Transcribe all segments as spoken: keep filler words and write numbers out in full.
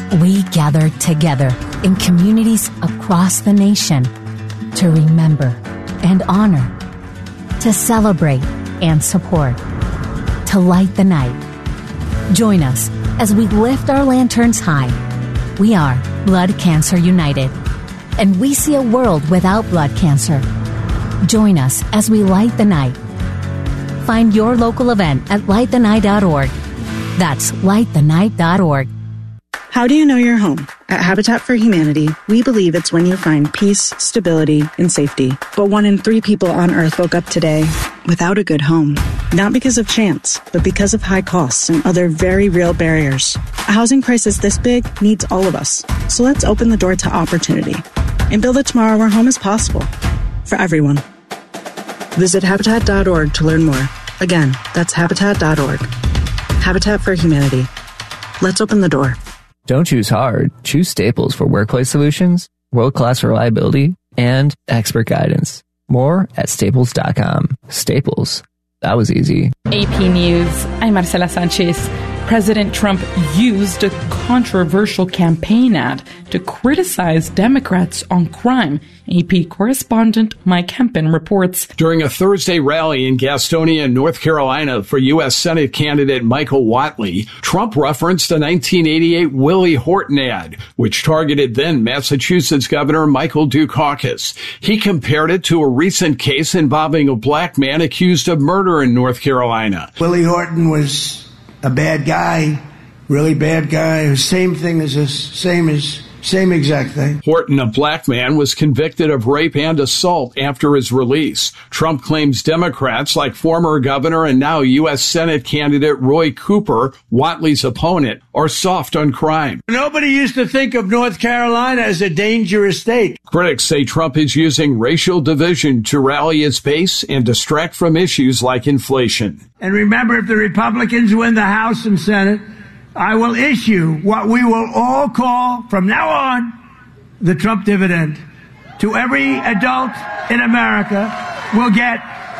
We gather together in communities across the nation to remember and honor, to celebrate and support, to light the night. Join us as we lift our lanterns high. We are Blood Cancer United, and we see a world without blood cancer. Join us as we light the night. Find your local event at light the night dot org. That's light the night dot org. How do you know you're home? At Habitat for Humanity, we believe it's when you find peace, stability, and safety. But one in three people on Earth woke up today without a good home. Not because of chance, but because of high costs and other very real barriers. A housing crisis this big needs all of us. So let's open the door to opportunity and build a tomorrow where home is possible for everyone. Visit habitat dot org to learn more. Again, that's habitat dot org. Habitat for Humanity. Let's open the door. Don't choose hard. Choose Staples for workplace solutions, world-class reliability, and expert guidance. More at staples dot com. Staples. That was easy. A P News. I'm Marcela Sanchez. President Trump used a controversial campaign ad to criticize Democrats on crime. A P correspondent Mike Hempen reports. During a Thursday rally in Gastonia, North Carolina for U S Senate candidate Michael Whatley, Trump referenced a nineteen eighty-eight Willie Horton ad, which targeted then Massachusetts Governor Michael Dukakis. He compared it to a recent case involving a black man accused of murder in North Carolina. Willie Horton was a bad guy, really bad guy. Same thing as this, same as, same exact thing. Horton, a black man, was convicted of rape and assault after his release. Trump claims Democrats, like former governor and now U S Senate candidate Roy Cooper, Whatley's opponent, are soft on crime. Nobody used to think of North Carolina as a dangerous state. Critics say Trump is using racial division to rally his base and distract from issues like inflation. And remember, if the Republicans win the House and Senate, I will issue what we will all call, from now on, the Trump dividend. To every adult in America will get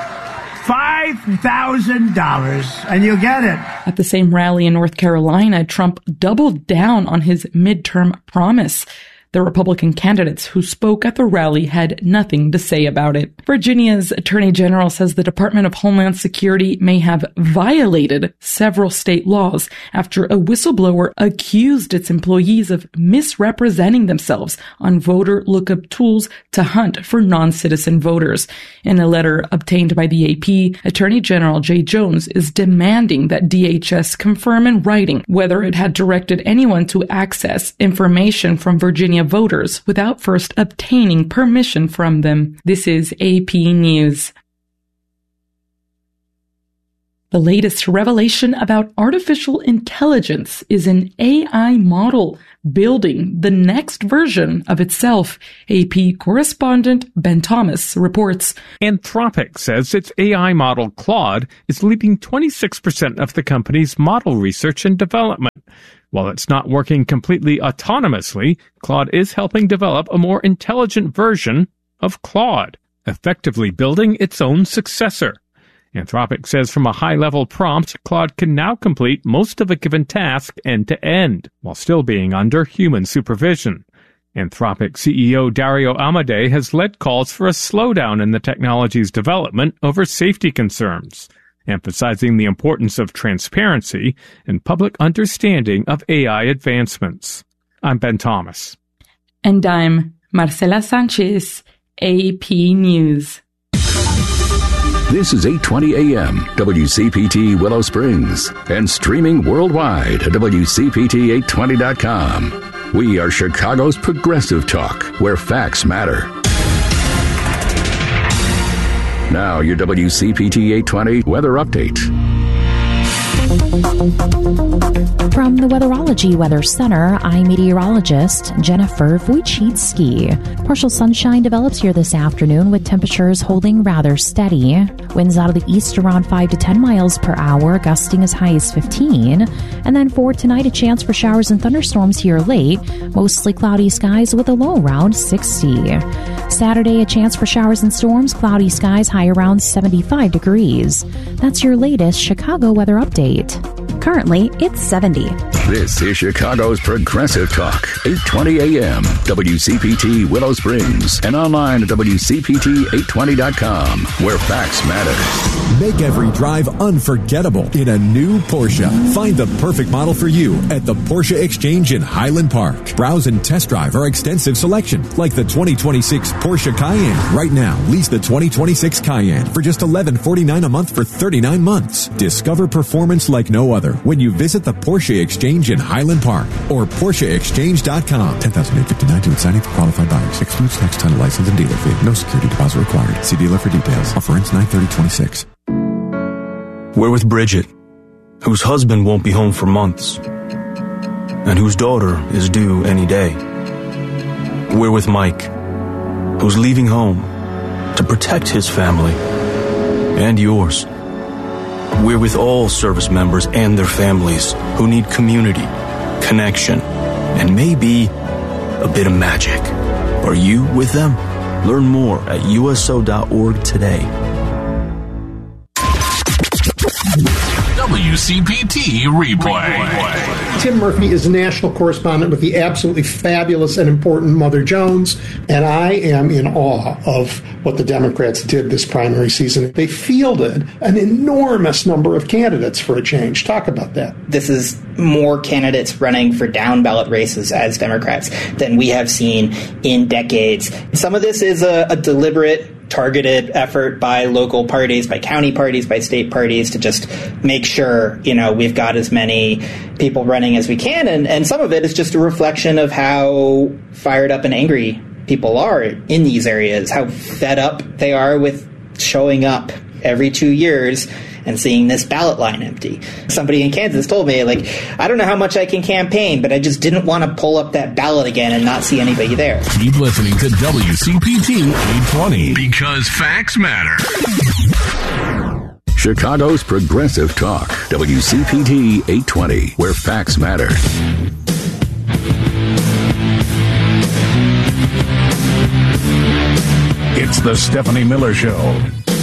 five thousand dollars, and you'll get it. At the same rally in North Carolina, Trump doubled down on his midterm promise. The Republican candidates who spoke at the rally had nothing to say about it. Virginia's Attorney General says the Department of Homeland Security may have violated several state laws after a whistleblower accused its employees of misrepresenting themselves on voter lookup tools to hunt for non-citizen voters. In a letter obtained by the A P, Attorney General Jay Jones is demanding that D H S confirm in writing whether it had directed anyone to access information from Virginia voters without first obtaining permission from them. This is A P News. The latest revelation about artificial intelligence is an A I model building the next version of itself. A P correspondent Ben Thomas reports. Anthropic says its A I model Claude is leading twenty-six percent of the company's model research and development. While it's not working completely autonomously, Claude is helping develop a more intelligent version of Claude, effectively building its own successor. Anthropic says from a high-level prompt, Claude can now complete most of a given task end-to-end, while still being under human supervision. Anthropic C E O Dario Amodei has led calls for a slowdown in the technology's development over safety concerns, emphasizing the importance of transparency and public understanding of A I advancements. I'm Ben Thomas. And I'm Marcela Sanchez, A P News. This is eight twenty A M, W C P T Willow Springs, and streaming worldwide at W C P T eight twenty dot com. We are Chicago's progressive talk, where facts matter. Now, your W C P T eight twenty weather update. From the Weatherology Weather Center, I'm meteorologist Jennifer Wojcicki. Partial sunshine develops here this afternoon with temperatures holding rather steady. Winds out of the east around five to ten miles per hour, gusting as high as fifteen. And then for tonight, a chance for showers and thunderstorms here late. Mostly cloudy skies with a low around sixty. Saturday, a chance for showers and storms, cloudy skies high around seventy-five degrees. That's your latest Chicago weather update. Currently, it's seventy. This is Chicago's Progressive Talk, eight twenty A M, W C P T Willow Springs, and online at W C P T eight twenty dot com, where facts matter. Make every drive unforgettable in a new Porsche. Find the perfect model for you at the Porsche Exchange in Highland Park. Browse and test drive our extensive selection, like the twenty twenty-six Porsche Cayenne. Right now, lease the twenty twenty-six Cayenne for just eleven dollars and forty-nine cents a month for thirty-nine months. Discover performance like no other when you visit the Porsche Exchange in Highland Park or Porsche Exchange dot com. ten thousand eight hundred fifty-nine dollars to signing for qualified buyers. Excludes tax, title, license, and dealer fee. No security deposit required. See dealer for details. Offer ends nine thirty twenty-six. We're with Bridget, whose husband won't be home for months, and whose daughter is due any day. We're with Mike, who's leaving home to protect his family and yours. We're with all service members and their families who need community, connection, and maybe a bit of magic. Are you with them? Learn more at U S O dot org today. W C P T Replay. Tim Murphy is a national correspondent with the absolutely fabulous and important Mother Jones, and I am in awe of what the Democrats did this primary season. They fielded an enormous number of candidates for a change. Talk about that. This is more candidates running for down ballot races as Democrats than we have seen in decades. Some of this is a, a deliberate, targeted effort by local parties, by county parties, by state parties to just make sure, you know, we've got as many people running as we can. And, and some of it is just a reflection of how fired up and angry people are in these areas, how fed up they are with showing up every two years and seeing this ballot line empty. Somebody in Kansas told me, like, I don't know how much I can campaign, but I just didn't want to pull up that ballot again and not see anybody there. Keep listening to W C P T eight twenty, because facts matter. Chicago's Progressive Talk, W C P T eight twenty, where facts matter. It's the Stephanie Miller Show.